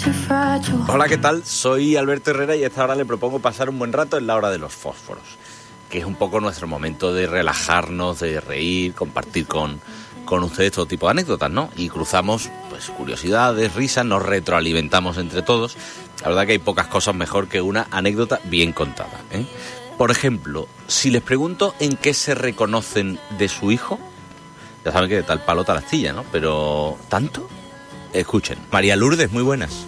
Hola, ¿qué tal? Soy Alberto Herrera y a esta hora le propongo pasar un buen rato en la hora de los fósforos, que es un poco nuestro momento de relajarnos, de reír, compartir con ustedes todo tipo de anécdotas, ¿no? Y cruzamos, pues, curiosidades, risas, nos retroalimentamos entre todos. La verdad que hay pocas cosas mejor que una anécdota bien contada, ¿eh? Por ejemplo, si les pregunto en qué se reconocen de su hijo, ya saben que de tal palo tal astilla, ¿no? Pero, ¿tanto? Escuchen. María Lourdes, muy buenas.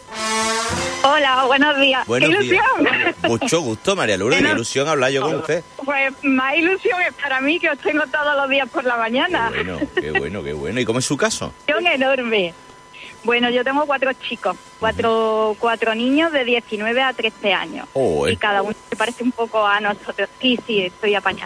Hola, buenos días. Buenos ¡Qué ilusión! días. Mucho gusto, María Lourdes. Qué ilusión hablar yo con usted. Pues más ilusión es para mí, que os tengo todos los días por la mañana. Qué bueno. ¿Y cómo es su caso? Enorme. Bueno, yo tengo 4 chicos, cuatro niños de 19 a 13 años. Y cada uno se parece un poco a nosotros. Sí, estoy apañada.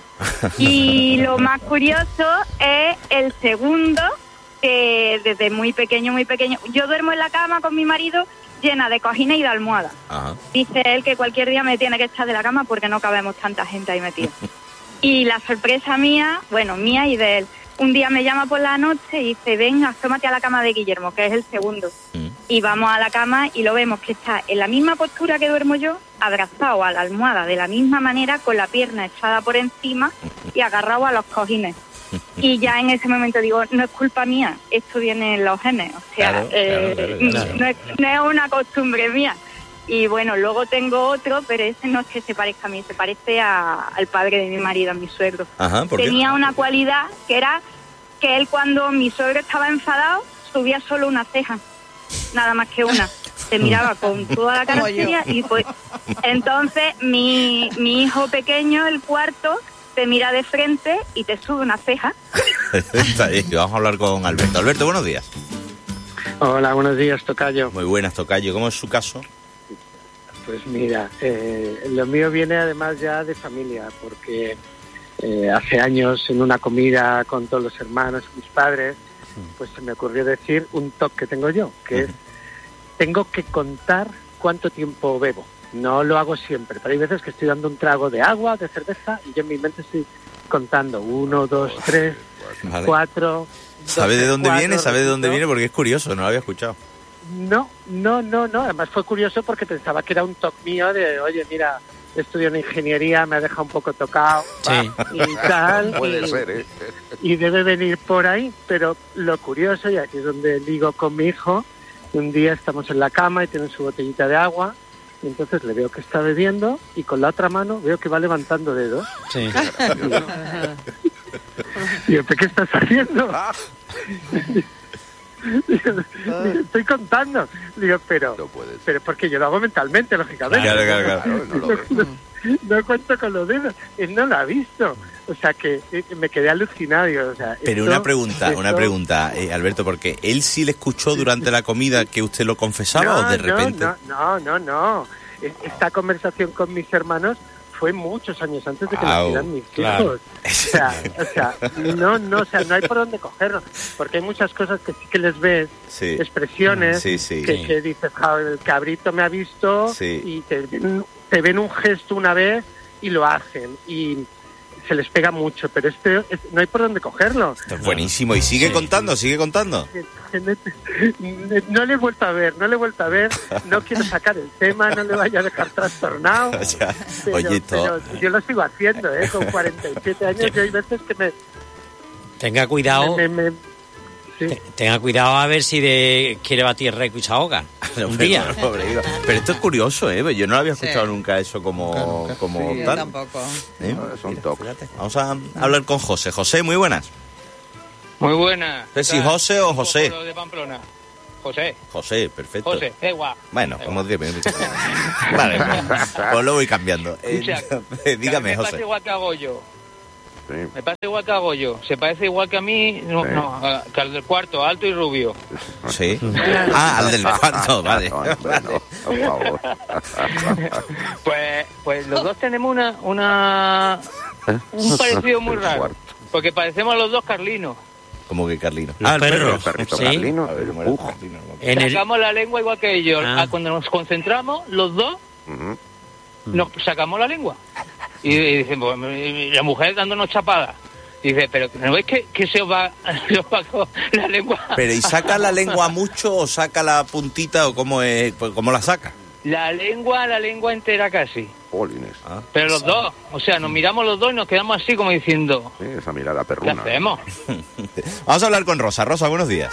Y lo más curioso es el segundo, que desde muy pequeño, yo duermo en la cama con mi marido llena de cojines y de almohadas. Ajá. Dice él que cualquier día me tiene que echar de la cama porque no cabemos tanta gente ahí metida. Y la sorpresa mía y de él, un día me llama por la noche y dice, ven, asómate a la cama de Guillermo, que es el segundo. Y vamos a la cama y lo vemos que está en la misma postura que duermo yo, abrazado a la almohada de la misma manera, con la pierna echada por encima y agarrado a los cojines. Y ya en ese momento digo, no es culpa mía, esto viene en los genes, o sea, claro. No es una costumbre mía. Y bueno, luego tengo otro, pero ese no es que se parezca a mí, se parece al padre de mi marido, a mi suegro. Ajá, ¿por qué? Tenía una cualidad que era que él, cuando mi suegro estaba enfadado, subía solo una ceja, nada más que una. Se miraba con toda la cara seria y pues entonces mi hijo pequeño, el cuarto, te mira de frente y te sube una ceja. Está bien, vamos a hablar con Alberto. Alberto, buenos días. Hola, buenos días, tocayo. Muy buenas, tocayo. ¿Cómo es su caso? Pues mira, lo mío viene además ya de familia, porque hace años en una comida con todos los hermanos y mis padres, pues se me ocurrió decir un toque que tengo yo, que es, tengo que contar cuánto tiempo bebo. No lo hago siempre, pero hay veces que estoy dando un trago de agua, de cerveza, y yo en mi mente estoy contando 1, 2, 3, 4... ¿Sabe de dónde viene? ¿Sabe de dónde viene? Porque es curioso, no lo había escuchado. No. Además fue curioso porque pensaba que era un toque mío de, oye, mira, estudio en ingeniería, me ha dejado un poco tocado, y tal. Puede ser, ¿eh? Y debe venir por ahí, pero lo curioso, y aquí es donde digo con mi hijo, un día estamos en la cama y tiene su botellita de agua, y entonces le veo que está bebiendo y con la otra mano veo que va levantando dedos. Sí. Y yo, ¿qué estás haciendo? Digo, estoy contando. Digo, pero porque yo lo hago mentalmente, lógicamente. Claro. No cuento con los dedos. Él no lo ha visto. O sea que me quedé alucinado. Digo, o sea, pero una pregunta, Alberto, porque él sí le escuchó durante la comida que usted lo confesaba, o de repente. No. Esta conversación con mis hermanos fue muchos años antes de que nacieran mis hijos. O sea, no hay por dónde cogerlo, porque hay muchas cosas que sí que les ves, expresiones, que dices, el cabrito me ha visto, y te ven un gesto una vez y lo hacen, y se les pega mucho, pero no hay por dónde cogerlo. Esto es buenísimo, y sigue contando. No le he vuelto a ver, no quiero sacar el tema, no le vaya a dejar trastornado. Pero yo lo sigo haciendo, con 47 años, y hay veces que me... Tenga cuidado. Tenga cuidado a ver si quiere batir récord y se ahoga. Un día. Pero esto es curioso, yo no lo había escuchado nunca eso como tal. Tampoco. Son toques. Vamos a hablar con José. José, muy buenas. Muy buenas. ¿Si José o José? De Pamplona. José, perfecto. José, igual. Bueno, como 10 minutos. Vale, pues lo voy cambiando. Dígame, José. Me pasa igual que hago yo. Sí. Me pasa igual que hago yo. Se parece igual que a mí, que al del cuarto, alto y rubio. Sí. Al del cuarto, vale. No, por favor. Pues los dos tenemos un parecido muy raro. Porque parecemos los dos carlinos. ¿Cómo que Carlino? El perro. El perrito ¿sí? Carlino. Sacamos la lengua igual que ellos. Cuando nos concentramos, los dos, nos sacamos la lengua. Y dicen, pues, la mujer dándonos chapadas. Dice, pero ¿no ves que se os va la lengua? Pero ¿y saca la lengua mucho o saca la puntita o cómo la saca? La lengua entera casi. Polines. Pero los dos, o sea, nos miramos los dos y nos quedamos así como diciendo... Sí, esa mirada perruna. ¿Qué hacemos? Vamos a hablar con Rosa. Rosa, buenos días.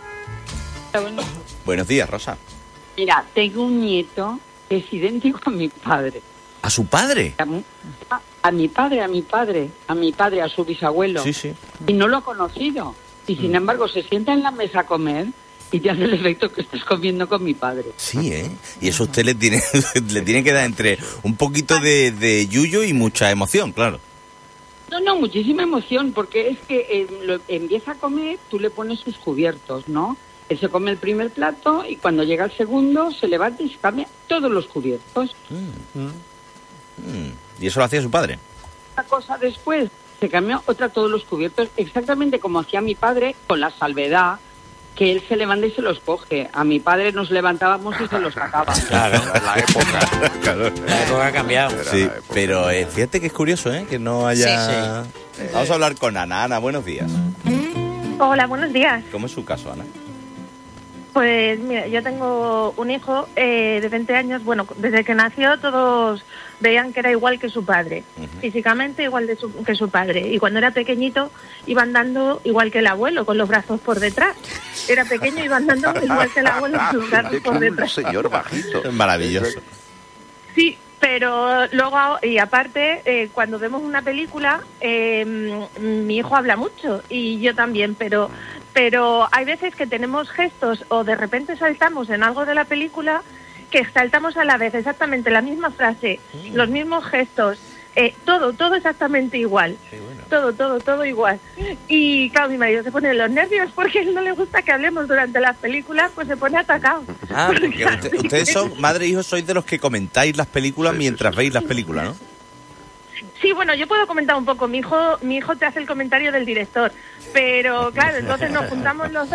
Buenos días, Rosa. Mira, tengo un nieto que es idéntico a mi padre. ¿A su padre? A mi padre, a su bisabuelo. Sí, sí. Y no lo ha conocido. Y sin embargo se sienta en la mesa a comer y te hace el efecto que estás comiendo con mi padre. Sí, ¿eh? Y eso usted le tiene que dar entre un poquito de yuyo y mucha emoción, claro. No, muchísima emoción, porque es que empieza a comer, tú le pones sus cubiertos, ¿no? Él se come el primer plato y cuando llega el segundo se levanta y se cambia todos los cubiertos. ¿Y eso lo hacía su padre? Una cosa después, se cambió otra todos los cubiertos, exactamente como hacía mi padre, con la salvedad que él se levanta y se los coge. A mi padre nos levantábamos y se los sacaba. Claro, la época. Claro. La época ha cambiado. Sí, pero fíjate que es curioso, que no haya... Sí. Vamos a hablar con Ana. Ana, buenos días. Hola, buenos días. ¿Cómo es su caso, Ana? Pues mira, yo tengo un hijo de 20 años. Bueno, desde que nació todos veían que era igual que su padre, físicamente igual que su padre. Y cuando era pequeñito iba andando igual que el abuelo, con los brazos por detrás. Era pequeño y iba andando igual que el abuelo, con los brazos por detrás. Un señor bajito. Maravilloso. Sí, pero luego, y aparte, cuando vemos una película, mi hijo habla mucho y yo también, pero hay veces que tenemos gestos o de repente saltamos en algo de la película que saltamos a la vez exactamente la misma frase, los mismos gestos, todo exactamente igual. Bueno. Todo igual. Y claro, mi marido se pone los nervios porque a él no le gusta que hablemos durante las películas, pues se pone atacado. Ah, porque ustedes son, madre e hijo, sois de los que comentáis las películas mientras veis las películas, ¿no? Sí, bueno, yo puedo comentar un poco. Mi hijo te hace el comentario del director, pero claro, entonces nos juntamos los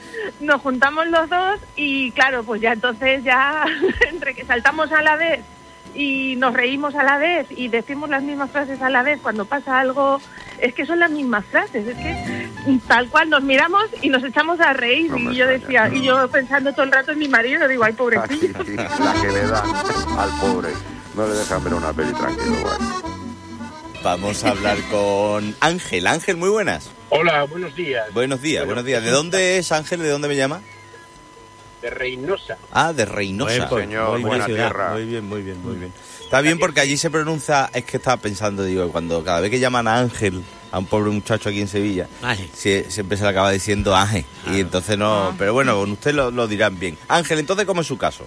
dos y claro, pues ya entonces entre que saltamos a la vez y nos reímos a la vez y decimos las mismas frases a la vez cuando pasa algo, es que son las mismas frases, es que tal cual nos miramos y nos echamos a reír. No, y yo decía, y yo pensando todo el rato en mi marido, digo, ay, pobrecito. La que le da al pobre, no le dejan ver una peli tranquilo, bueno. Vamos a hablar con Ángel. Ángel, muy buenas. Hola, buenos días. Buenos días. ¿De dónde es Ángel? ¿De dónde me llama? De Reynosa. Ah, de Reynosa. Señor, buena tierra. Muy bien. Está bien porque allí se pronuncia, es que estaba pensando, digo, cuando cada vez que llaman a Ángel, a un pobre muchacho aquí en Sevilla, siempre se le acaba diciendo Ángel. Y entonces no, pero bueno, con usted lo dirán bien. Ángel, entonces, ¿cómo es su caso?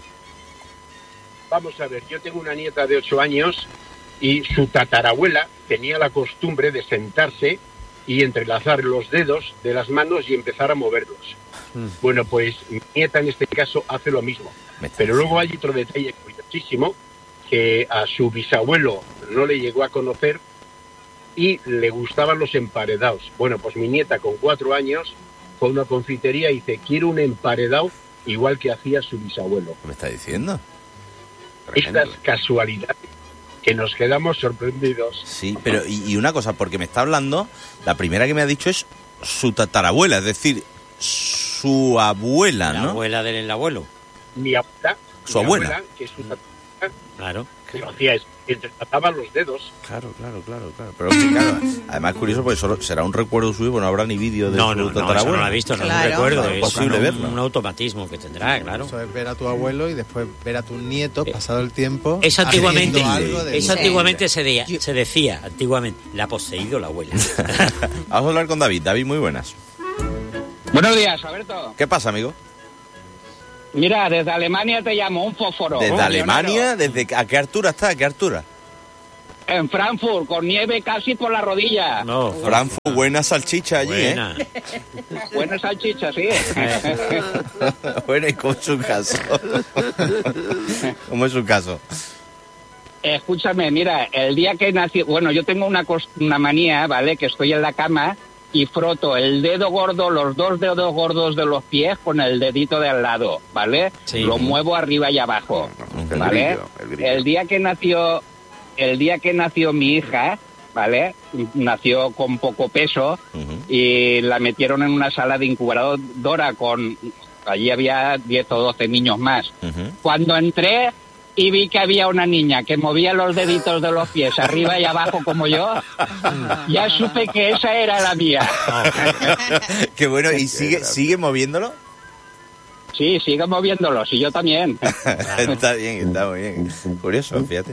Vamos a ver, yo tengo una nieta de 8 años y su tatarabuela tenía la costumbre de sentarse y entrelazar los dedos de las manos y empezar a moverlos. Bueno, pues mi nieta en este caso hace lo mismo. Pero luego hay otro detalle curiosísimo, que a su bisabuelo no le llegó a conocer y le gustaban los emparedados. Bueno, pues mi nieta con 4 años fue a una confitería y dice, quiero un emparedado igual que hacía su bisabuelo. ¿Me está diciendo? Estas casualidades que nos quedamos sorprendidos. Sí, pero y una cosa, porque me está hablando, la primera que me ha dicho es su tatarabuela, es decir, su abuela, ¿no? La abuela del abuelo. Mi abuela. Su abuela. Que es su tatarabuela. Claro. Que lo hacía es, entrelazaban los dedos. Claro. Pero sí, claro, además es curioso porque solo será un recuerdo suyo, porque no habrá ni vídeo de su tatarabuela. No lo ha visto, no es un recuerdo. Es posible verlo. Un automatismo que tendrá, claro. Eso es ver a tu abuelo y después ver a tu nieto, pasado el tiempo. Eso antiguamente se decía, la ha poseído la abuela. Vamos a hablar con David. David, muy buenas. Buenos días, Alberto. ¿Qué pasa, amigo? Mira, desde Alemania te llamo, un fósforo. ¿Desde Alemania? ¿A qué altura está? ¿A qué altura? En Frankfurt, con nieve casi por la rodilla. No, Frankfurt, buena salchicha allí, buena. Buena salchicha, sí. Bueno, ¿y cómo es su caso? ¿Cómo es su caso? Escúchame, mira, el día que nací... Bueno, yo tengo una manía, ¿vale? Que estoy en la cama y froto el dedo gordo, los 2 dedos gordos de los pies con el dedito de al lado, ¿vale? Sí. Lo muevo arriba y abajo, ¿vale? El día que nació mi hija, ¿vale? Nació con poco peso y la metieron en una sala de incubadora allí había 10 o 12 niños más. Cuando entré y vi que había una niña que movía los deditos de los pies arriba y abajo como yo, ya supe que esa era la mía. Qué bueno, ¿y sigue moviéndolo? Sí, sigue moviéndolos, y yo también. Está bien, está muy bien. Curioso, fíjate.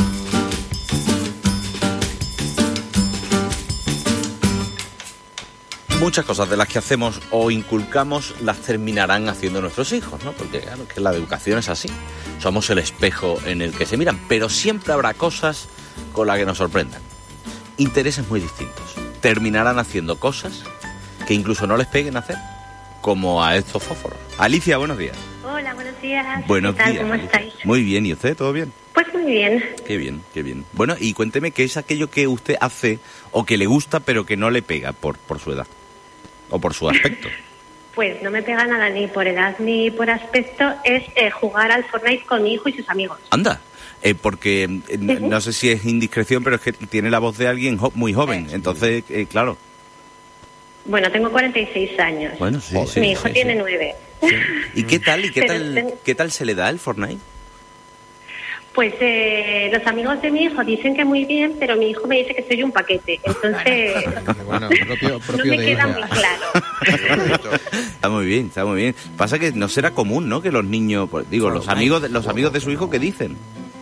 Muchas cosas de las que hacemos o inculcamos las terminarán haciendo nuestros hijos, ¿no? Porque claro, que la educación es así. Somos el espejo en el que se miran, pero siempre habrá cosas con las que nos sorprendan. Intereses muy distintos. Terminarán haciendo cosas que incluso no les peguen hacer, como a estos fósforos. Alicia, buenos días. Hola, buenos días. Buenos días. ¿Cómo estáis? Muy bien, ¿y usted? ¿Todo bien? Pues muy bien. Qué bien, qué bien. Bueno, y cuénteme qué es aquello que usted hace o que le gusta pero que no le pega por su edad o por su aspecto. Pues no me pega nada ni por edad ni por aspecto, es jugar al Fortnite con mi hijo y sus amigos. Anda, porque no sé si es indiscreción, pero es que tiene la voz de alguien muy joven, entonces, claro. Bueno, tengo 46 años. Bueno, sí, sí. Mi hijo tiene 9. Sí. ¿Y qué tal? ¿Qué tal se le da el Fortnite? Pues los amigos de mi hijo dicen que muy bien, pero mi hijo me dice que soy un paquete. Entonces, bueno, propio no me de queda ella. muy claro. Está muy bien, está muy bien. Pasa que no será común, ¿no? Que los niños, pues, digo, los amigos de su hijo, ¿qué dicen?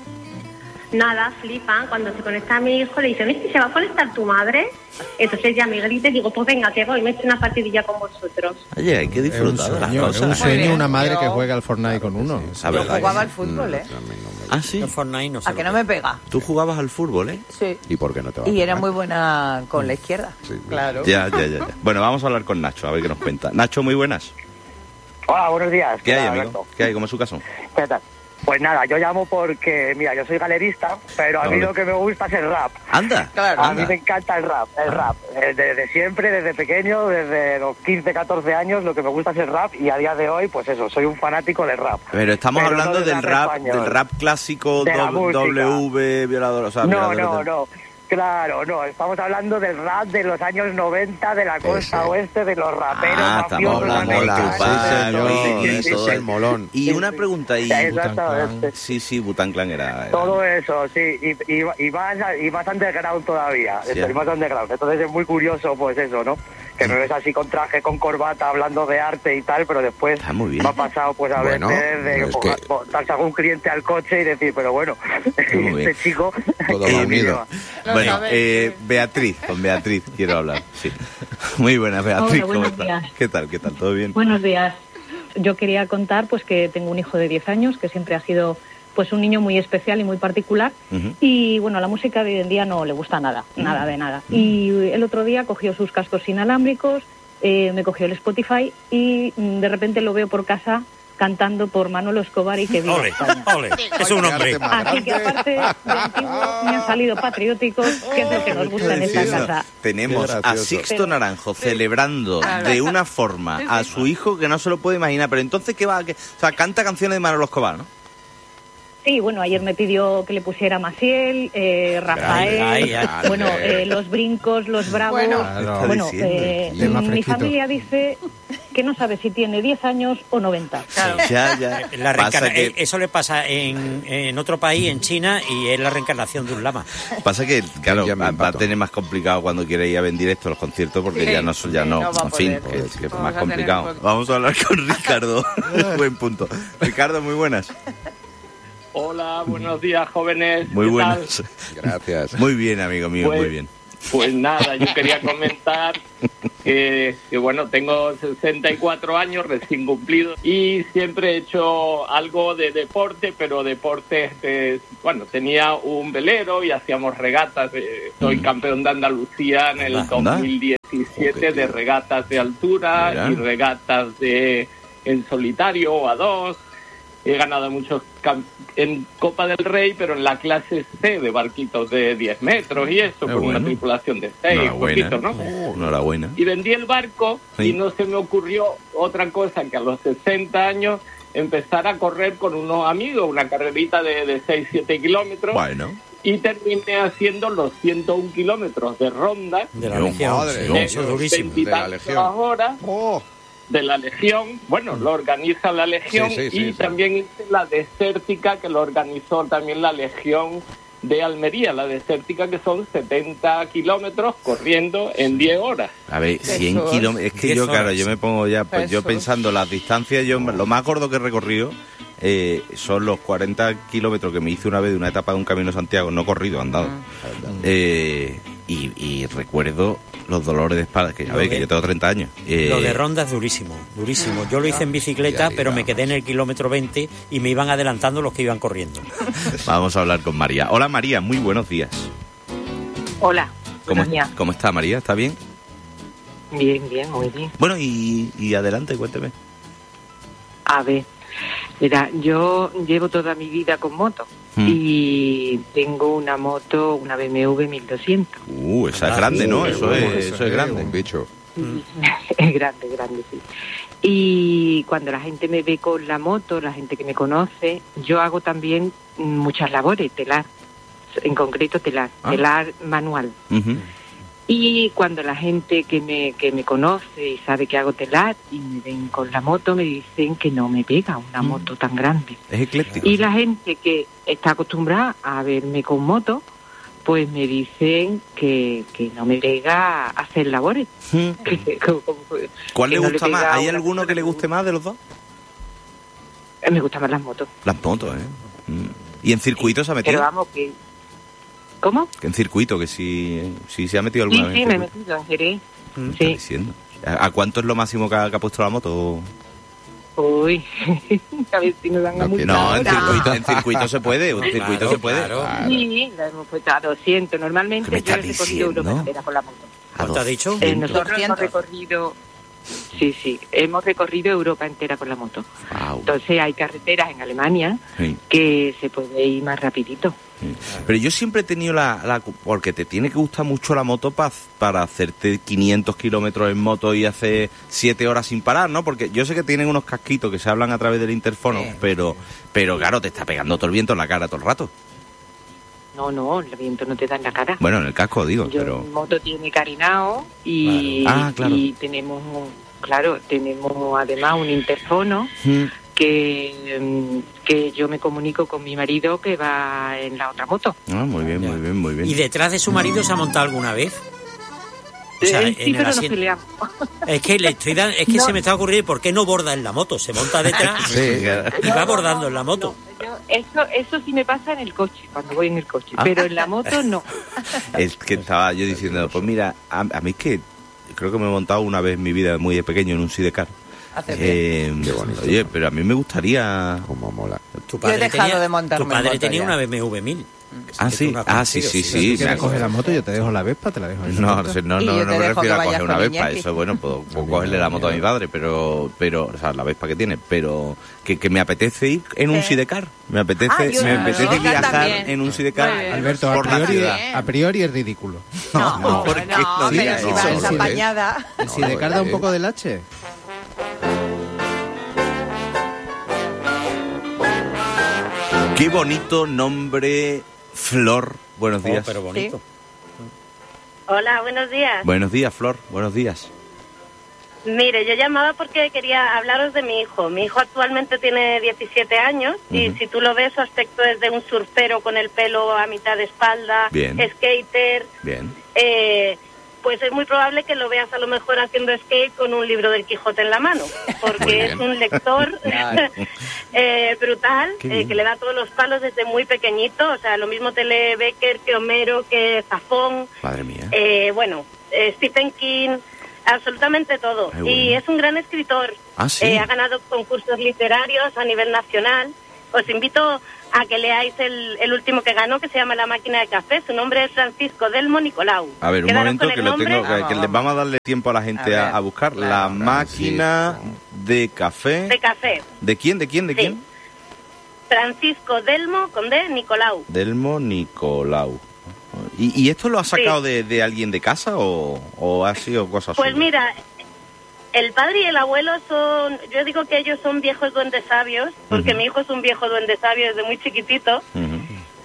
Nada, flipan. Cuando se conecta a mi hijo le dicen, ¿viste, se va a conectar tu madre? Entonces ya me grita y digo, pues venga, que voy, me echo una partidilla con vosotros. Oye, hay que disfrutar de las cosas. Es un sueño una madre que juega al Fortnite con uno. Yo jugaba al fútbol, ¿eh? Ah, sí. El Fortnite no sé. ¿A que no me pega? ¿Tú jugabas al fútbol, eh? Sí. ¿Y por qué no te va a Y era pegar? muy buena con la izquierda. Sí. Claro. Ya. Bueno, vamos a hablar con Nacho, a ver qué nos cuenta. Nacho, muy buenas. Hola, buenos días. ¿Qué hay, tal, amigo? Alberto? ¿Qué hay? ¿Cómo es su caso? ¿Qué tal? Pues nada, yo llamo porque, mira, yo soy galerista, pero a mí lo que me gusta es el rap. ¡Anda! Claro. A mí me encanta el rap. Desde siempre, desde pequeño, desde los 15, 14 años, lo que me gusta es el rap y a día de hoy, pues eso, soy un fanático del rap. Pero estamos hablando no del rap clásico, de la W, violador, o sea, No. Claro, no, estamos hablando del rap de los años 90, de la costa oeste, de los raperos mafiosos americanos. Eso es el molón. Y una pregunta, y Exactamente. Sí, Wu-Tang Clan era... Todo eso, sí, y más underground todavía, Sí. estoy más underground, entonces es muy curioso, pues eso, ¿no? Que me ves así con traje, con corbata, hablando de arte y tal, pero después me ha pasado pues a Bueno, veces de montarse algún cliente al coche y decir, pero bueno, este chico... Todo va unido. Bueno, Beatriz, con Beatriz quiero hablar, sí. Muy buenas, Beatriz, Hola, ¿cómo buenos estás? días. ¿Qué tal? ¿Todo bien? Buenos días. Yo quería contar pues que tengo un hijo de 10 años que siempre ha sido pues un niño muy especial y muy particular. Y bueno, la música de hoy en día no le gusta nada de nada. Y el otro día cogió sus cascos inalámbricos, me cogió el Spotify y de repente lo veo por casa cantando por Manolo Escobar y que viva España. Ole, es un hombre. Así que aparte de antiguo me han salido patrióticos, que es lo que nos gusta en esta casa. Tenemos a Sixto Naranjo celebrando de una forma a su hijo que no se lo puede imaginar. Pero entonces, ¿qué va? O sea, canta canciones de Manolo Escobar, ¿no? Sí, bueno, ayer me pidió que le pusiera Maciel, Rafael, los brincos, los bravos. Bueno, mi familia dice que no sabe si tiene 10 años o 90. Claro. Eso le pasa en otro país, en China, y es la reencarnación de un lama. Pasa que, claro, va a tener más complicado cuando quiera ir a ver en directo los conciertos porque ya no, en fin, que es más complicado. Vamos a hablar con Ricardo. Buen punto. Ricardo, muy buenas. Hola, buenos días, jóvenes. Muy buenas. Tal? Gracias. Muy bien, amigo mío, pues, muy bien. Pues nada, yo quería comentar que bueno, tengo 64 años recién cumplidos y siempre he hecho algo de deporte, pero deportes tenía un velero y hacíamos regatas. Soy campeón de Andalucía en el 2017 de regatas de altura y regatas en solitario o a dos. He ganado muchos en Copa del Rey, pero en la clase C de barquitos de 10 metros y eso, con una tripulación de 6, poquito, ¿no? Enhorabuena. Y vendí el barco y no se me ocurrió otra cosa que a los 60 años empezar a correr con unos amigos, una carrerita de 6-7 kilómetros. Bueno. y terminé haciendo los 101 kilómetros de ronda. De la Legión, eso es durísimo. De la Legión. Horas, de la Legión, bueno, lo organiza la Legión, también hice la desértica que lo organizó también la Legión de Almería, la desértica, que son 70 kilómetros corriendo en 10 horas. A ver, 100 kilómetros, es que yo, claro, yo me pongo ya, pues yo pensando las distancias, yo lo más gordo que he recorrido son los 40 kilómetros que me hice una vez de una etapa de un Camino de Santiago, no corrido, andado. Y recuerdo los dolores de espalda, que ya veis que yo tengo 30 años. Lo de ronda es durísimo, durísimo. Yo lo hice en bicicleta, pero me quedé en el kilómetro 20 y me iban adelantando los que iban corriendo. Vamos a hablar con María. Hola María, muy buenos días. Hola. ¿Cómo está María? ¿Está bien? Bien, muy bien. Bueno, y adelante, cuénteme. A ver, mira, yo llevo toda mi vida con moto. Y tengo una moto, una BMW 1200. Esa es grande, ¿no? Eso es grande. Un bicho. Es grande, sí. Y cuando la gente me ve con la moto, la gente que me conoce, yo hago también muchas labores, telar, en concreto telar manual. Y cuando la gente que me conoce y sabe que hago telar y me ven con la moto, me dicen que no me pega una moto tan grande. Es ecléctico. Y la gente que está acostumbrada a verme con moto, pues me dicen que no me pega hacer labores. ¿Cuál le gusta más? ¿Hay alguno que le guste más de los dos? Me gustan más las motos. Las motos, ¿Y en circuito se ha metido? Pero vamos, que... ¿Cómo? En circuito, que si se ha metido alguna vez. Sí, me he metido en Jerez. Sí. Diciendo. ¿A cuánto es lo máximo que ha puesto la moto? Uy, a ver si nos dan mucho. No, en circuito se puede, se puede. Claro. Sí, la hemos puesto a 200. Normalmente yo he recorrido Europa entera con la moto. ¿Cuánto ha dicho? Nosotros hemos recorrido... Sí, hemos recorrido Europa entera con la moto. Wow. Entonces hay carreteras en Alemania que se puede ir más rapidito. Pero yo siempre he tenido porque te tiene que gustar mucho la moto para hacerte 500 kilómetros en moto y hacer 7 horas sin parar, ¿no? Porque yo sé que tienen unos casquitos que se hablan a través del interfono, pero claro, te está pegando todo el viento en la cara todo el rato. No, el viento no te da en la cara. Bueno, en el casco digo, pero... Mi moto tiene carenado y, claro. Y tenemos además un interfono que yo me comunico con mi marido que va en la otra moto. Muy bien. ¿Y detrás de su marido se ha montado alguna vez? O sea, sí, pero nos peleamos. Es que se me está ocurriendo, ¿por qué no borda en la moto? Se monta detrás y va bordando en la moto. Eso sí me pasa en el coche, cuando voy en el coche, pero en la moto no. Es que estaba yo diciendo, pues mira, a mí es que creo que me he montado una vez en mi vida muy de pequeño en un sidecar. Qué bonito. Oye, pero a mí me gustaría... Como mola. Yo he dejado de montarme. Tu padre tenía una BMW 1000. Sí. Si me coges la moto, yo te dejo la Vespa, te la dejo ahí. No me refiero a coger una Vespa. Eso, bueno, puedo cogerle la moto a mi padre, pero o sea, la Vespa que tiene, pero que me apetece ir en un sidecar. Me apetece viajar también. En un sidecar. Alberto, a priori es ridículo. No, pero si vas apañada. ¿El sidecar da un poco del H? Qué bonito nombre, Flor. Buenos días. Pero bonito. ¿Sí? Hola, buenos días. Buenos días, Flor. Buenos días. Mire, yo llamaba porque quería hablaros de mi hijo. Mi hijo actualmente tiene 17 años y si tú lo ves, su aspecto es de un surfero con el pelo a mitad de espalda, skater. Bien. Pues es muy probable que lo veas a lo mejor haciendo skate con un libro del Quijote en la mano, porque es un lector brutal, que le da todos los palos desde muy pequeñito. O sea, lo mismo te lee Becker que Homero, que Zafón. Madre mía. Stephen King, absolutamente todo. Y es un gran escritor. Ha ganado concursos literarios a nivel nacional. Os invito a que leáis el último que ganó, que se llama La máquina de café. Su nombre es Francisco Delmo Nicolau. A ver, un momento que lo tengo, que le vamos a darle tiempo a la gente a buscar. La máquina de café. De café. ¿De quién? ¿Quién? Francisco Delmo, con D, Nicolau. Delmo Nicolau. ¿Y esto lo ha sacado de alguien de casa o ha sido cosas Pues suyas? Mira, el padre y el abuelo yo digo que ellos son viejos duendes sabios, porque mi hijo es un viejo duende sabio desde muy chiquitito.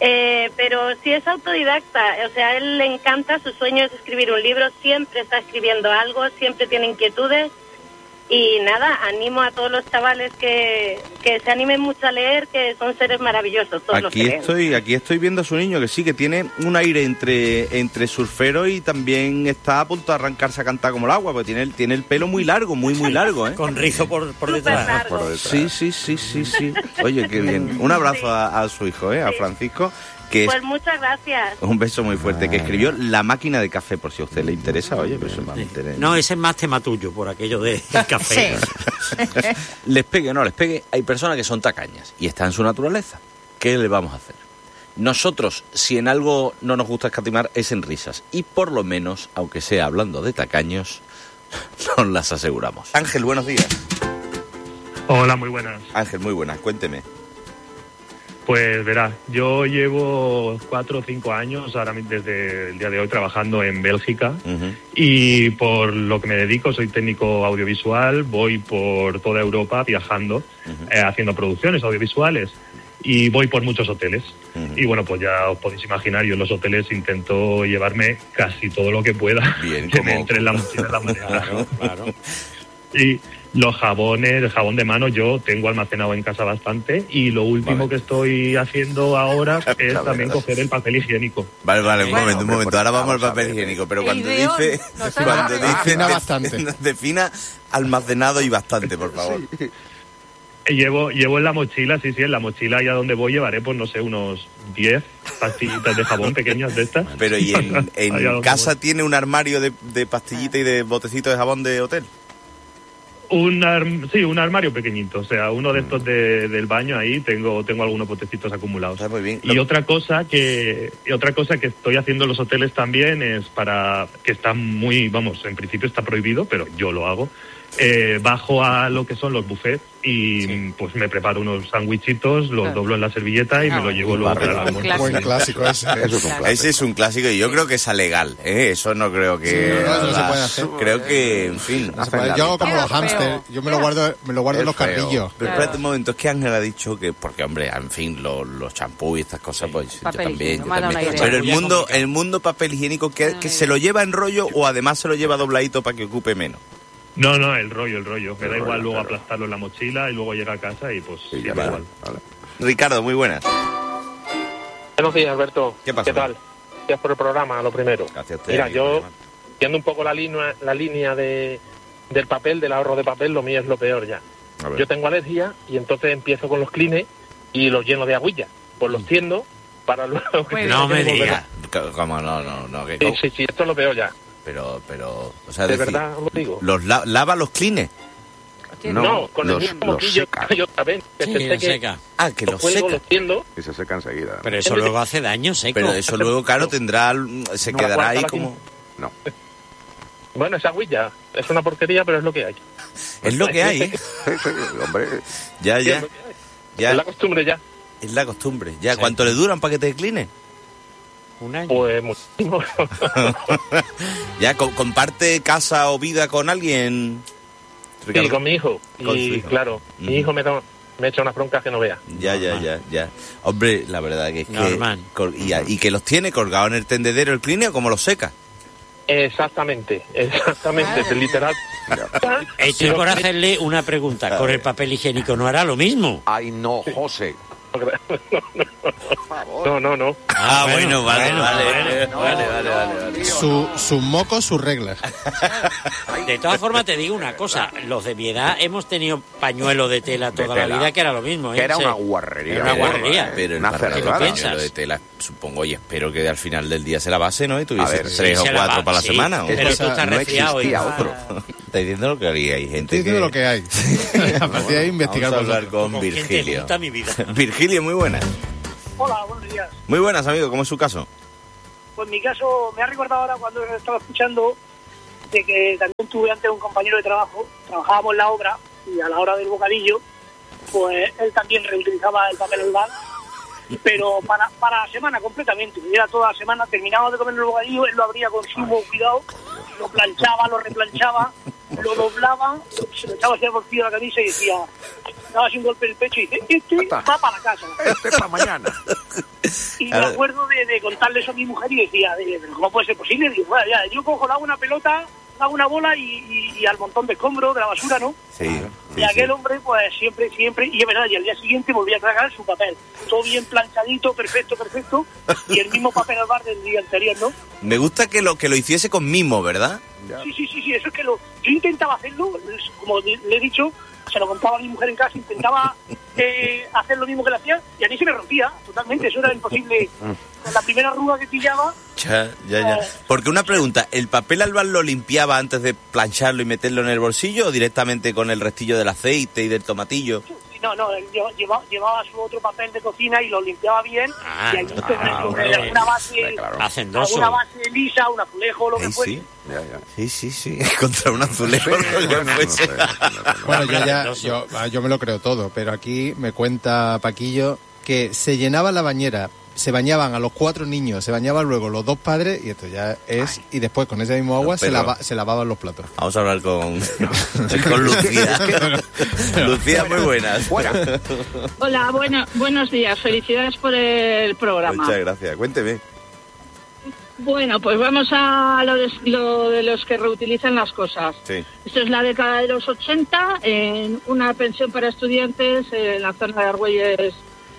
Pero sí es autodidacta, o sea, a él le encanta, su sueño es escribir un libro, siempre está escribiendo algo, siempre tiene inquietudes. Y nada, animo a todos los chavales que se animen mucho a leer, que son seres maravillosos todos los que leen. Aquí estoy viendo a su niño, que sí, que tiene un aire entre surfero y también está a punto de arrancarse a cantar como el agua, porque tiene el pelo muy largo, muy largo, ¿eh? Con rizo por detrás. Sí. Oye, qué bien. Un abrazo a su hijo, a Francisco. Pues muchas gracias. Un beso muy fuerte, que escribió La máquina de café, por si a usted le interesa. Oye, pues eso me interesa. No, ese es más tema tuyo, por aquello del café. Les pegue o no les pegue, hay personas que son tacañas y está en su naturaleza. ¿Qué le vamos a hacer? Nosotros, si en algo no nos gusta escatimar, es en risas. Y por lo menos, aunque sea hablando de tacaños, nos las aseguramos. Ángel, buenos días. Hola, muy buenas. Ángel, muy buenas, cuénteme. Pues verás, yo llevo 4 o 5 años ahora desde el día de hoy trabajando en Bélgica y por lo que me dedico soy técnico audiovisual, voy por toda Europa viajando, haciendo producciones audiovisuales y voy por muchos hoteles. Y bueno, pues ya os podéis imaginar, yo en los hoteles intento llevarme casi todo lo que pueda. Bien, que me entre en la mochila de la manera. Claro. Y los jabones, el jabón de mano yo tengo almacenado en casa bastante y lo último que estoy haciendo ahora es también coger el papel higiénico. Vale, un momento, ahora vamos al papel higiénico, pero cuando dice defina almacenado y bastante, por favor. Sí. Llevo en la mochila, en la mochila y a donde voy llevaré, pues no sé, unos 10 pastillitas de jabón pequeñas de estas. Pero ¿y en casa tiene un armario de pastillitas y de botecitos de jabón de hotel? Un armario pequeñito, o sea, uno de estos del baño ahí, tengo algunos botecitos acumulados. Muy bien. Y otra cosa que estoy haciendo en los hoteles también es que está muy, en principio está prohibido, pero yo lo hago. Bajo a lo que son los buffets y pues me preparo unos sándwichitos, los doblo en la servilleta y me lo llevo luego para el almuerzo. Buen clásico ese. Ese es un clásico y yo creo que es legal, eso no creo que... no se puede hacer. Creo que, en fin... Yo hago como los hámster, yo me lo guardo en los carrillos. Pero espérate un momento, es que Ángel ha dicho que, porque hombre, en fin, los champús y estas cosas, pues yo también. Pero el mundo papel higiénico, que se lo lleva en rollo o además se lo lleva dobladito para que ocupe menos. No, el rollo. Me da igual luego aplastarlo en la mochila y luego llega a casa y pues sí, da igual. Vale. Ricardo, muy buenas. Buenos días, Alberto. ¿Qué pasa? ¿Qué tal? Gracias por el programa, lo primero. Gracias a usted. Mira, yo, siguiendo un poco la línea del papel, del ahorro de papel, lo mío es lo peor ya. Yo tengo alergia y entonces empiezo con los clines y los lleno de agüilla. Pues los tiendo para luego... No me digas. ¿Cómo? No. Sí, esto es lo peor ya. Pero, o sea, de verdad os lo digo. ¿Lava los clines? No, con el mismo moquillo yo también. Que se seca. Que los seca. Los tiendo. Y se seca enseguida. Pero eso luego hace daño seco. Pero eso luego, claro, se quedará ahí como... No. Bueno, esa agüilla es una porquería, pero es lo que hay. Es lo que hay, ¿eh? Hombre. Ya. Es la costumbre ya. Es la costumbre. Ya. Sí. ¿Cuánto le duran para que te decline? Un año. Pues muchísimo. ¿Ya comparte casa o vida con alguien? Ricardo. Sí, con mi hijo. Y claro, mi hijo me echa unas broncas que no vea. Ya. Hombre, la verdad que es normal. ¿Y que los tiene colgados en el tendedero el cline o cómo los seca? Exactamente, es literal. Estoy por hacerle una pregunta. ¿Con el papel higiénico no hará lo mismo? Ay, no, José. No. Bueno, vale. Sus mocos, sus reglas. De todas formas, te digo una cosa. Los de mi edad hemos tenido pañuelo de tela toda la vida, que era lo mismo. Que era una guarrería. Era una guarrería. Pero el pañuelo de tela, supongo, y espero que al final del día se la base, ¿no? Y tuviese 3 o 4 para la semana. Pero tú estás resfriado. Otro. Está diciendo lo que había. Hay gente que... lo que hay. A partir de ahí investigar. Vamos a hablar con Virgilio. Virgilio, muy buenas. Hola, buenos días. Muy buenas, amigo. ¿Cómo es su caso? Pues mi caso me ha recordado ahora cuando estaba escuchando de que también tuve antes un compañero de trabajo, trabajábamos en la obra y a la hora del bocadillo, pues él también reutilizaba el papel albal, pero para la semana completamente. Era toda la semana, terminaba de comer el bocadillo, él lo abría con sumo cuidado lo planchaba, lo replanchaba, lo doblaba, se lo echaba hacia el bolsillo de la camisa y decía, daba así un golpe en el pecho y dice, este va para la casa. Este es para mañana. Y me acuerdo de contarle eso a mi mujer y decía, ¿cómo puede ser posible? Digo, bueno, ya, yo cojo, le hago una pelota, hago una bola y al montón de escombros de la basura, ¿no? Sí. Y aquel hombre, pues siempre, y es verdad, y al día siguiente volvía a tragar su papel. Todo bien planchadito, perfecto, y el mismo papel al bar del día anterior, ¿no? Me gusta que lo hiciese con mimo, ¿verdad? Sí, eso es que yo intentaba hacerlo, como le he dicho, se lo contaba a mi mujer en casa, intentaba hacer lo mismo que le hacía y a mí se me rompía totalmente, eso era imposible. Con la primera arruga que pillaba... Ya. Porque una pregunta, ¿el papel albal lo limpiaba antes de plancharlo y meterlo en el bolsillo o directamente con el restillo del aceite y del tomatillo? No, él llevaba su otro papel de cocina y lo limpiaba bien y ahí sobre alguna base lisa, un azulejo, lo que fuese. Sí, contra un azulejo. Bueno, yo me lo creo todo, pero aquí me cuenta Paquillo que se llenaba la bañera, se bañaban a los 4 niños, se bañaban luego los 2 padres y esto ya es... Y después con ese mismo agua se lavaban los platos. Vamos a hablar con Lucía. Lucía, muy buenas. Hola, buenos días. Felicidades por el programa. Muchas gracias. Cuénteme. Bueno, pues vamos a lo de los que reutilizan las cosas. Sí. Esto es la década de los 80, en una pensión para estudiantes en la zona de Argüelles,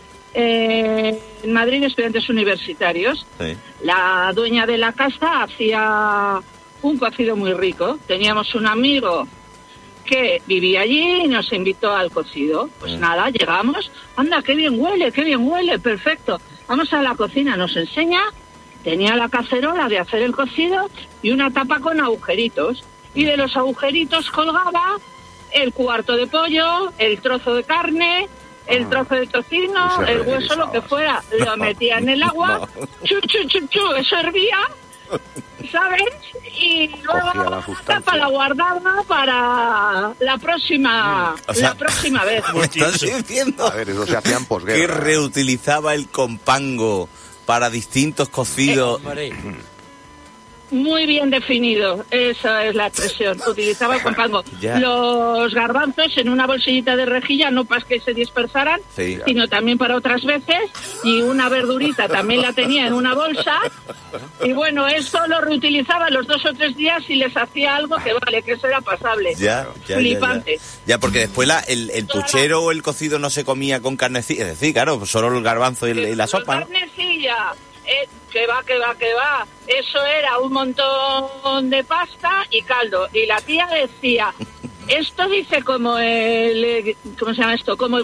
en Madrid, estudiantes universitarios. Sí. La dueña de la casa hacía un cocido muy rico. Teníamos un amigo que vivía allí y nos invitó al cocido. Pues nada, llegamos, anda, qué bien huele, perfecto. Vamos a la cocina, nos enseña, tenía la cacerola de hacer el cocido y una tapa con agujeritos. Y de los agujeritos colgaba el cuarto de pollo, el trozo de carne, el trozo de tocino, el hueso, lo que fuera. Lo metía en el agua, eso hervía, ¿sabes? Y luego la tapa la guardaba para la próxima vez. ¿Me estás diciendo? A ver, eso se hacía en posguerra. Que reutilizaba el compango para distintos cocidos. Muy bien definido, esa es la expresión. Utilizaba el compango. Los garbanzos en una bolsillita de rejilla, no para que se dispersaran, sino también para otras veces. Y una verdurita también la tenía en una bolsa. Y bueno, esto lo reutilizaba los 2 o 3 días y les hacía algo que vale, que eso era pasable. Flipante. Ya, porque después el puchero o el cocido no se comía con carnecilla. Es decir, claro, solo el garbanzo y la sopa, ¿no? Carnecilla. Que va. Eso era un montón de pasta y caldo. Y la tía decía, esto dice como ¿cómo se llama esto? Como el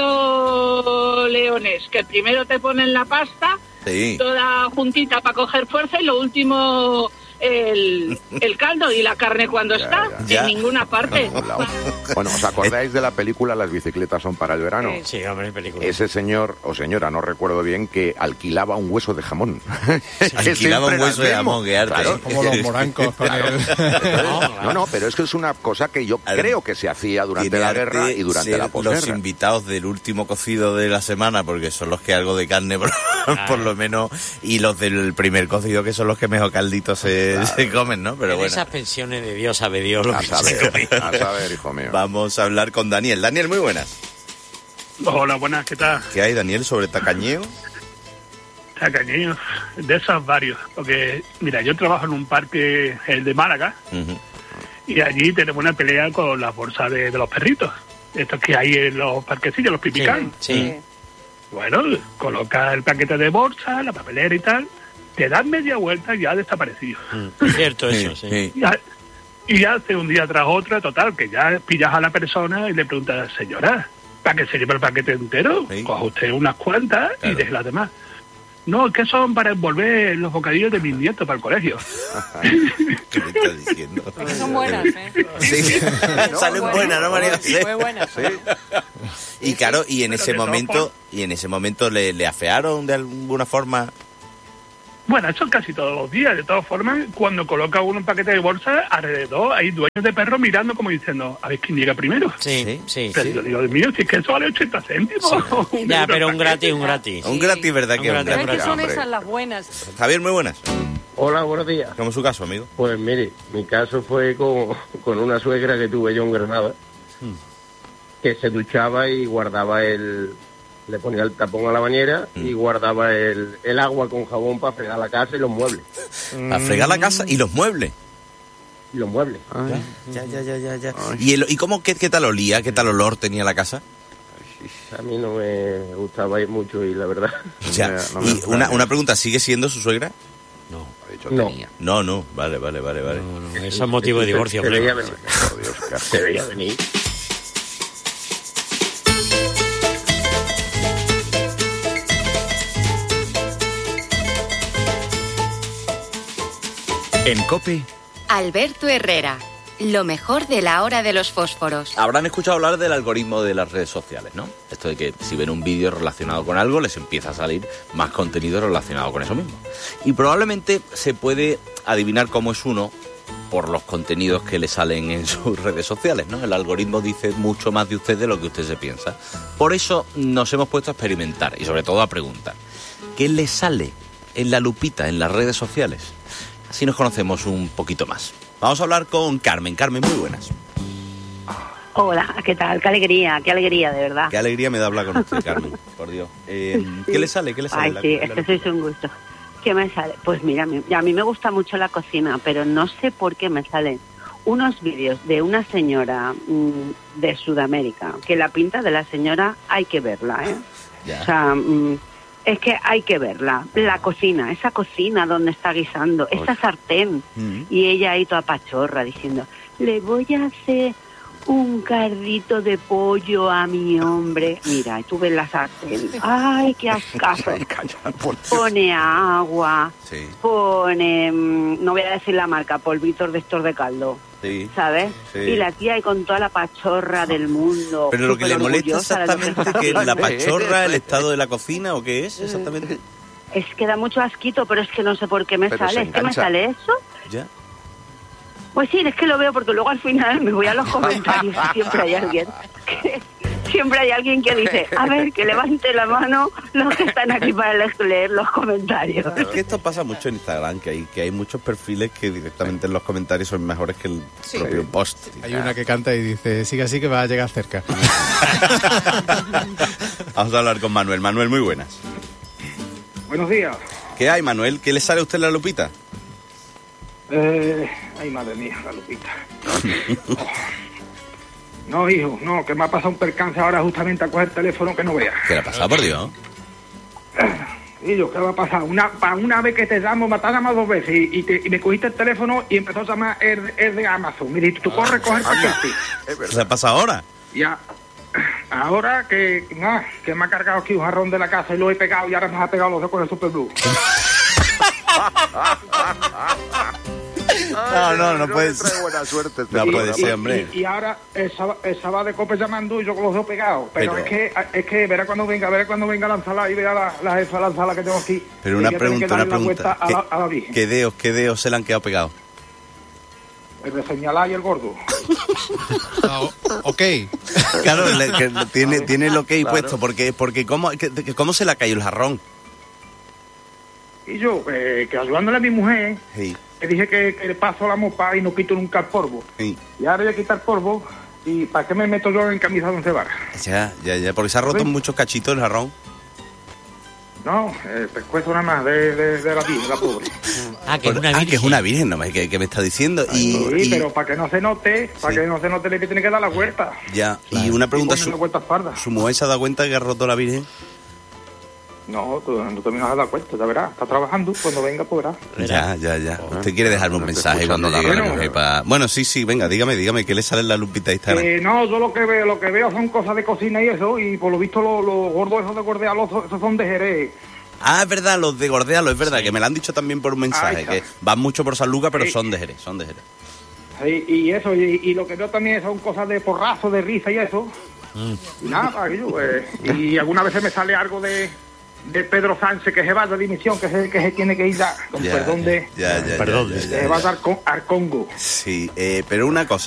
cocido leonés, que primero te ponen la pasta, toda juntita para coger fuerza y lo último... El caldo y la carne cuando está en ninguna parte. Bueno, ¿os acordáis de la película Las bicicletas son para el verano? Sí, hombre, película. Ese señor o señora, no recuerdo bien, que alquilaba un hueso de jamón. Alquilaba un hueso de jamón, que arte. Claro, como los morancos con el... No, pero es que es una cosa que yo creo que se hacía durante la guerra y durante la posguerra. Los invitados del último cocido de la semana, porque son los que algo de carne por lo menos, y los del primer cocido, que son los que mejor calditos se comen, ¿no? Pero en bueno. Esas pensiones de Dios sabe Dios lo a que saber, a saber, hijo mío. Vamos a hablar con Daniel. Daniel, muy buenas. Hola, buenas, ¿qué tal? ¿Qué hay, Daniel, sobre tacañeo? Tacañeo, de esos varios. Porque, mira, yo trabajo en un parque, el de Málaga, y allí tenemos una pelea con las bolsas de los perritos. Estos que hay en los parquecillos, los pipicán. Sí. Bueno, coloca el paquete de bolsa, la papelera y tal, te dan media vuelta y ya ha desaparecido. Es cierto eso, sí. Y hace un día tras otro, total, que ya pillas a la persona y le preguntas, señora, ¿para qué se lleva el paquete entero? Coja usted unas cuantas y deje las demás. No, es que son para envolver los bocadillos de mis nietos para el colegio. ¿Qué me estás diciendo? Porque son buenas, ¿eh? Sí, salen buenas, ¿no, María? Sí, muy buenas. Sí. Y claro, y en ese momento le afearon de alguna forma. Bueno, eso casi todos los días. De todas formas, cuando coloca uno un paquete de bolsa, alrededor hay dueños de perros mirando como diciendo, a ver quién llega primero. Sí. Pero yo digo, Dios mío, si es que eso vale 80 céntimos. Sí. Pero un gratis. Un gratis, ¿verdad? Pero es que son esas las buenas. Javier, muy buenas. Hola, buenos días. ¿Cómo es su caso, amigo? Pues mire, mi caso fue con una suegra que tuve yo en Granada, que se duchaba y guardaba le ponía el tapón a la bañera y guardaba el agua con jabón para fregar la casa y los muebles. ¿Para fregar la casa y los muebles? Y los muebles. Ya. ¿Y cómo, qué tal olía? ¿Qué tal olor tenía la casa? A mí no me gustaba ir mucho y la verdad... Ya. Y una pregunta, ¿sigue siendo su suegra? No. No, vale. No, eso es motivo de divorcio. Se veía venir. Por Dios, se veía venir. En COPE, Alberto Herrera. Lo mejor de la hora de los fósforos. Habrán escuchado hablar del algoritmo de las redes sociales, ¿no? Esto de que si ven un vídeo relacionado con algo, les empieza a salir más contenido relacionado con eso mismo. Y probablemente se puede adivinar cómo es uno por los contenidos que le salen en sus redes sociales, ¿no? El algoritmo dice mucho más de usted de lo que usted se piensa. Por eso nos hemos puesto a experimentar y sobre todo a preguntar, ¿qué le sale en la lupita, en las redes sociales? Así nos conocemos un poquito más. Vamos a hablar con Carmen. Carmen, muy buenas. Hola, ¿qué tal? Qué alegría, de verdad. Qué alegría me da hablar con usted, Carmen, por Dios. ¿Qué le sale? Ay, sí, sois un gusto. ¿Qué me sale? Pues mira, a mí me gusta mucho la cocina, pero no sé por qué me salen unos vídeos de una señora de Sudamérica, que la pinta de la señora hay que verla, ¿eh? Ya. O sea... es que hay que verla, la cocina, esa cocina donde está guisando, esa sartén, y ella ahí toda pachorra diciendo, le voy a hacer un cardito de pollo a mi hombre. Mira, y tú ves la sartén, ¡ay, qué ascazo! Pone agua, pone, no voy a decir la marca, polvitos de estos de caldo. Sí, ¿sabes? Sí. Y la tía ahí con toda la pachorra del mundo. Pero lo que le molesta exactamente es que la pachorra, el estado de la cocina, ¿o qué es exactamente? Es que da mucho asquito, pero es que no sé por qué me sale. ¿Es que me sale eso? ¿Ya? Pues sí, es que lo veo porque luego al final me voy a los comentarios y siempre hay alguien que dice, a ver, que levante la mano los que están aquí para leer los comentarios. Es que esto pasa mucho en Instagram, que hay muchos perfiles que directamente en los comentarios son mejores que el propio post. Hay una que canta y dice, sigue así que va a llegar cerca. Vamos a hablar con Manuel. Manuel, muy buenas. Buenos días. ¿Qué hay, Manuel? ¿Qué le sale a usted en la lupita? Ay, madre mía, la lupita. No, hijo, no, que me ha pasado un percance ahora justamente a coger el teléfono que no veas. ¿Qué le ha pasado, por Dios? Y yo, ¿qué va a pasar? Una vez que te llamo, me has llamado 2 veces y me cogiste el teléfono y empezó a llamar el de Amazon. Mira, tú corres, coger paquete. ¿Qué le pasa ahora? Ya. Ahora que me ha cargado aquí un jarrón de la casa y lo he pegado y ahora me ha pegado los dos con el Super Blue. No puede ser. Buena suerte. No puede ser, hombre. Y ahora el sábado de Cope llamando y yo con los dos pegados. Pero es que verá cuando venga la ensalada y verá la jefa de la ensalada que tengo aquí. Pero una pregunta. ¿Qué dedos se le han quedado pegados? El de señalar y el gordo. Ok. Claro, tiene el ok puesto, porque ¿cómo se le ha caído el jarrón? Y yo, que ayudándole a mi mujer, le dije que le paso la mopa y no quito nunca el polvo. Sí. Y ahora voy a quitar polvo, ¿y para qué me meto yo en camisa de 11 varas? Ya, porque se ha roto muchos cachitos el jarrón. No, pescuezo nada más de la virgen, la pobre. Que es una virgen, no, que me está diciendo. Sí, pero para que no se note, le tiene que dar la vuelta. Ya, y una pregunta, ¿su mujer se ha dado cuenta que ha roto la virgen? No, tú también has dado cuenta, ya verás. Está trabajando, cuando venga podrá. Ya. Usted quiere dejarme un mensaje cuando llegue la mujer para... Bueno, sí, venga, dígame, ¿qué le sale en la lupita de Instagram? No, yo lo que veo son cosas de cocina y eso, y por lo visto los gordos esos de Gordealo, esos son de Jerez. Ah, es verdad, los de Gordealo, es verdad, que me lo han dicho también por un mensaje, que van mucho por San Lucas, pero son de Jerez. Sí, y eso, y lo que veo también son cosas de porrazo, de risa y eso. Y nada, y alguna vez me sale algo de Pedro Sánchez, que se va de dimisión, que se tiene que ir ya, con perdón de... Ya. Se va a dar al Congo. Sí, pero una cosa,